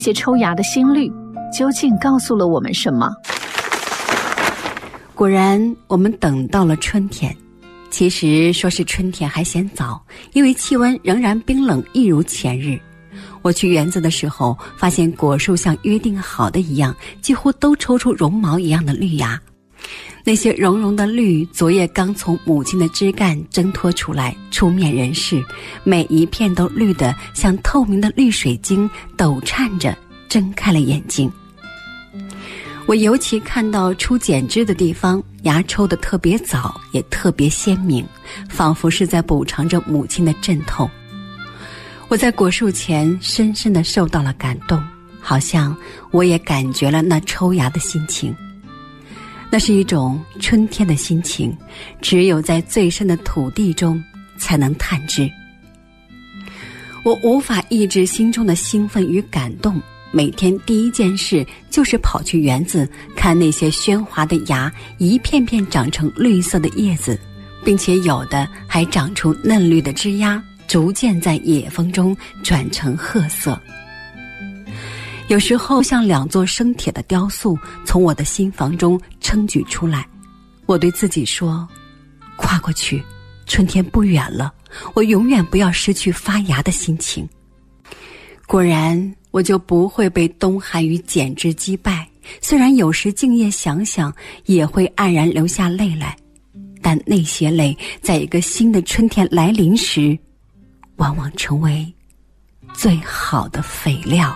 些抽芽的新绿究竟告诉了我们什么？ 果然，我们等到了春天。其实说是春天还嫌早，因为气温仍然冰冷，一如前日。我去园子的时候，发现果树像约定好的一样，几乎都抽出绒毛一样的绿芽。那些绒绒的绿，昨夜刚从母亲的枝干挣脱出来，出面人世，每一片都绿得像透明的绿水晶，抖颤着睁开了眼睛。我尤其看到出剪枝的地方，芽抽得特别早，也特别鲜明，仿佛是在补偿着母亲的阵痛。我在果树前深深地受到了感动，好像我也感觉了那抽芽的心情。那是一种春天的心情，只有在最深的土地中才能探知。我无法抑制心中的兴奋与感动，每天第一件事就是跑去园子，看那些喧哗的芽一片片长成绿色的叶子，并且有的还长出嫩绿的枝丫，逐渐在野风中转成褐色。有时候像两座生铁的雕塑从我的心房中撑举出来，我对自己说，跨过去，春天不远了，我永远不要失去发芽的心情。果然，我就不会被冬寒与剪枝击败，虽然有时静夜想想也会黯然流下泪来，但那些泪在一个新的春天来临时，往往成为最好的肥料。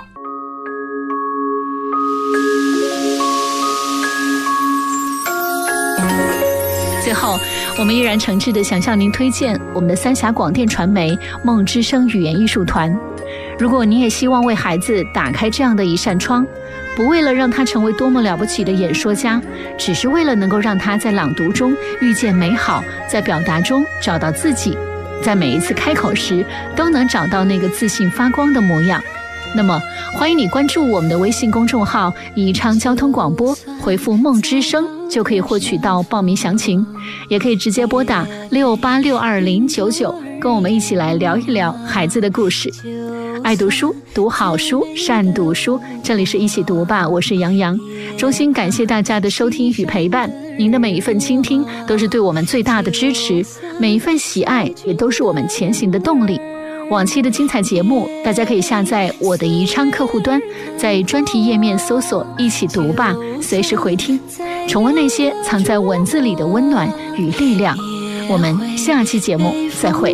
最后，我们依然诚挚地想向您推荐我们的三峡广电传媒梦之声语言艺术团。如果你也希望为孩子打开这样的一扇窗，不为了让他成为多么了不起的演说家，只是为了能够让他在朗读中遇见美好，在表达中找到自己，在每一次开口时都能找到那个自信发光的模样，那么欢迎你关注我们的微信公众号宜昌交通广播，回复梦之声就可以获取到报名详情，也可以直接拨打68620099，跟我们一起来聊一聊孩子的故事。爱读书，读好书，善读书，这里是一起读吧，我是杨洋。衷心感谢大家的收听与陪伴，您的每一份倾听都是对我们最大的支持，每一份喜爱也都是我们前行的动力。往期的精彩节目大家可以下载我的宜昌客户端，在专题页面搜索一起读吧，随时回听，重温那些藏在文字里的温暖与力量。我们下期节目再会。